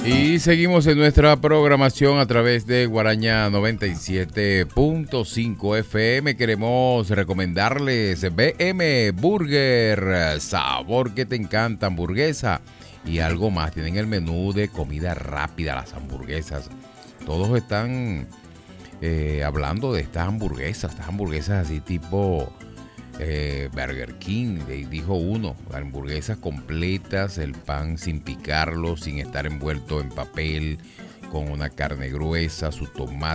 Y seguimos en nuestra programación a través de Guaraña 97.5 FM. Queremos recomendarles BM Burger, sabor que te encanta, hamburguesa y algo más. Tienen el menú de comida rápida, las hamburguesas. Todos están hablando de estas hamburguesas así tipo Burger King, dijo uno, hamburguesas completas, el pan sin picarlo, sin estar envuelto en papel, con una carne gruesa, su tomate